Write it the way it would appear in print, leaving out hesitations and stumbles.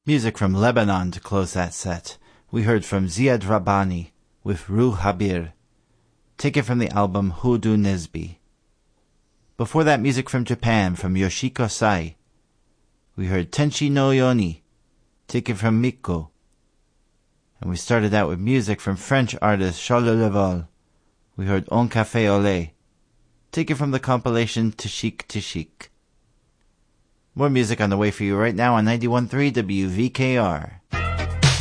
Music from Lebanon to close that set. We heard from Ziad Rabbani with Ruh Habir, taken from the album Hudu Nesbi. Before that, music from Japan from Yoshiko Sai. We heard Tenshi no Yoni, taken from Mikko. And we started out with music from French artist Charles Leval. We heard Un Café au lait, taken from the compilation Tashik Tashik. More music on the way for you right now on 91.3 WVKR.